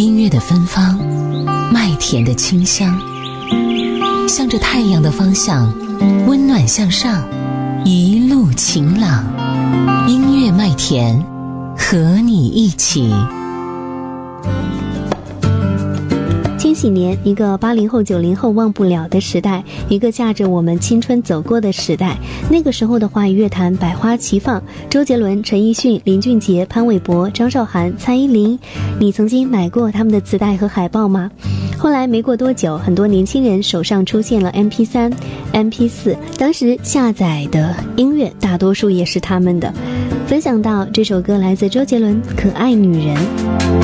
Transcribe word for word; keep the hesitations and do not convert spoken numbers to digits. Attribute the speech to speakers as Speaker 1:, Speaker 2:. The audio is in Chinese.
Speaker 1: 音乐的芬芳，麦田的清香，向着太阳的方向，温暖向上，一路晴朗。音乐麦田，和你一起。
Speaker 2: 千禧年，一个八零后九零后忘不了的时代，一个驾着我们青春走过的时代。那个时候的华语乐坛百花齐放，周杰伦、陈奕迅、林俊杰、潘玮柏、张韶涵、蔡依林，你曾经买过他们的磁带和海报吗？后来没过多久，很多年轻人手上出现了 M P 三、M P 四， 当时下载的音乐大多数也是他们的。分享到这首歌来自周杰伦《可爱女人》。